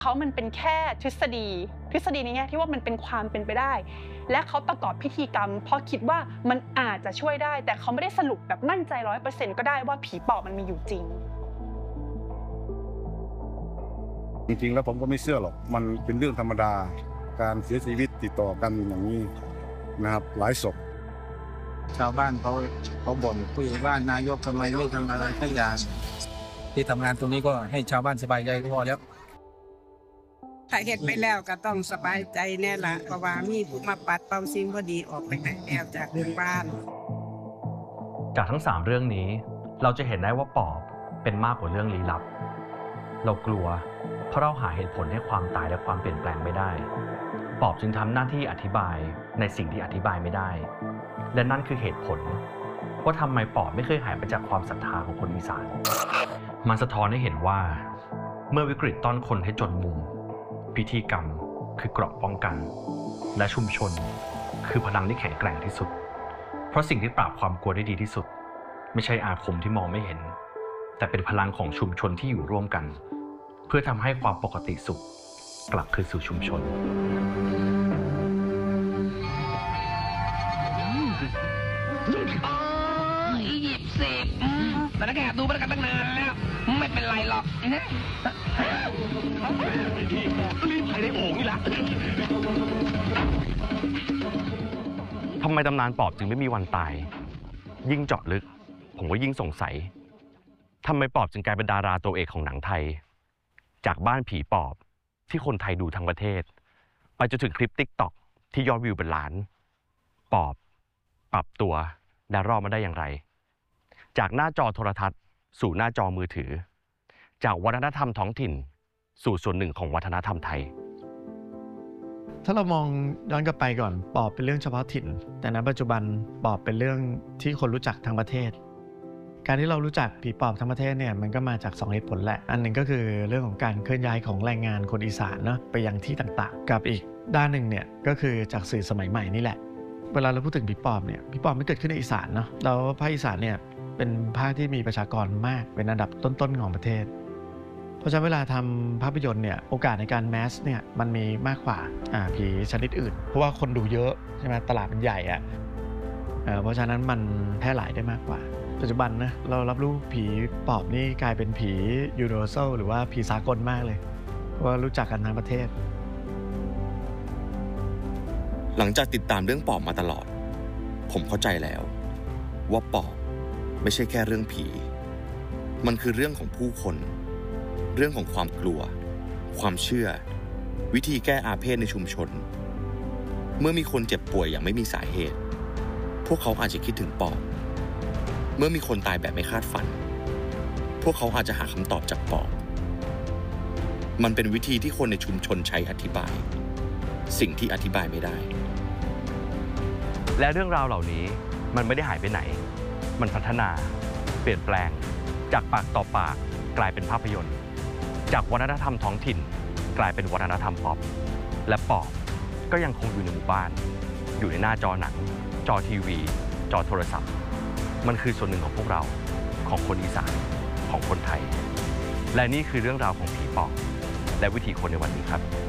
เขามันเป็นแค่ทฤษฎีในแง่ที่ว่ามันเป็นความเป็นไปได้และเขาประกอบพิธีกรรมเพราะคิดว่ามันอาจจะช่วยได้แต่เขาไม่ได้สรุปแบบมั่นใจ 100% ก็ได้ว่าผีปอบมันมีอยู่จริงจริงๆแล้วผมก็ไม่เชื่อหรอกมันเป็นเรื่องธรรมดาการเสียชีวิตติดต่อกันอย่างนี้นะครับหลายศพชาวบ้านเขาบ่นผู้ใหญ่บ้านนายกทำไมไม่ทำอะไรสักอย่างที่ทำงานตรงนี้ก็ให้ชาวบ้านสบายใจก็พอแล้วถ้าเฮ็ดไปแล้วก็ต้องสบายใจแน่ละเพราะว่ามีผู้มาปัดเป่าสิ่งบ่ดีออกไปแล้วจากเรื่องบ้านจากทั้ง3เรื่องนี้เราจะเห็นได้ว่าปอบเป็นมากกว่าเรื่องลี้ลับเรากลัวเพราะเราหาเหตุผลให้ความตายและความเปลี่ยนแปลงไม่ได้ปอบจึงทำหน้าที่อธิบายในสิ่งที่อธิบายไม่ได้และนั่นคือเหตุผลว่าทำไมปอบไม่เคยหายไปจากความศรัทธาของคนอีสานมันสะท้อนให้เห็นว่าเมื่อวิกฤตต้อนคนให้จนมุมพิธีกรรมคือเกราะป้องกันและชุมชนคือพลังที่แข็งแกร่งที่สุดเพราะสิ่งที่ปราบความกลัวได้ดีที่สุดไม่ใช่อาคมที่มองไม่เห็นแต่เป็นพลังของชุมชนที่อยู่ร่วมกันเพื่อทำให้ความปกติสุขกลับคืนสู่ชุมชน 10แต่ถ้าแกดูมันกันตั้งนานแล้วไม่เป็นไรหรอกรีบไปในโอ่งนี่ละทำไมตำนานปอบจึงไม่มีวันตายยิ่งเจาะลึกผมก็ยิ่งสงสัยทำไมปอบจึงกลายเป็นดาราตัวเอกของหนังไทยจากบ้านผีปอบที่คนไทยดูทั้งประเทศไปจนถึงคลิป TikTok ที่ยอดวิวเป็นล้านปอบปรับตัวและรอดมาได้อย่างไรจากหน้าจอโทรทัศน์สู่หน้าจอมือถือจากวัฒนธรรมท้องถิ่นสู่ส่วนหนึ่งของวัฒนธรรมไทยถ้าเรามองย้อนกลับไปก่อนปอบเป็นเรื่องเฉพาะถิ่นแต่ณปัจจุบันปอบเป็นเรื่องที่คนรู้จักทั้งประเทศการที่เรารู้จักผีปอบทั้งประเทศเนี่ยมันก็มาจาก2เหตุผลแหละอันหนึ่งก็คือเรื่องของการเคลื่อนย้ายของแรงงานคนอีสานเนาะไปยังที่ต่างๆกับอีกด้านหนึ่งเนี่ยก็คือจากสื่อสมัยใหม่นี่แหละเวลาเราพูดถึงผีปอบเนี่ยผีปอบไม่เกิดขึ้นในอีสานเนาะแล้วภาคอีสานเนี่ยเป็นภาคที่มีประชากรมากเป็นอันดับต้นๆของประเทศเพราะฉะนั้นเวลาทำภาพยนตร์เนี่ยโอกาสในการแมสเนี่ยมันมีมากกว่าผีชนิดอื่นเพราะว่าคนดูเยอะใช่ไหมตลาดมันใหญ่อะเพราะฉะนั้นมันแพร่หลายได้มากกว่าปัจจุบันนะเรารับรู้ผีปอบนี่กลายเป็นผียูนิเวอร์แซลหรือว่าผีสากลมากเลยเพราะว่ารู้จักกันทั้งประเทศหลังจากติดตามเรื่องปอบมาตลอดผมเข้าใจแล้วว่าปอบไม่ใช่แค่เรื่องผีมันคือเรื่องของผู้คนเรื่องของความกลัวความเชื่อวิธีแก้อาเพศในชุมชนเมื่อมีคนเจ็บป่วยอย่างไม่มีสาเหตุพวกเขาอาจจะคิดถึงปอบเมื่อมีคนตายแบบไม่คาดฝันพวกเขาอาจจะหาคำตอบจากปอบมันเป็นวิธีที่คนในชุมชนใช้อธิบายสิ่งที่อธิบายไม่ได้และเรื่องราวเหล่านี้มันไม่ได้หายไปไหนมันพัฒนาเปลี่ยนแปลงจากปากต่อปากกลายเป็นภาพยนตร์จากวัฒนธรรมท้องถิ่นกลายเป็นวัฒนธรรมป๊อปและปอบก็ยังคงอยู่ในหมู่บ้านอยู่ในหน้าจอหนังจอทีวีจอโทรศัพท์มันคือส่วนหนึ่งของพวกเราของคนอีสานของคนไทยและนี่คือเรื่องราวของผีปอบและวิถีคนในวันนี้ครับ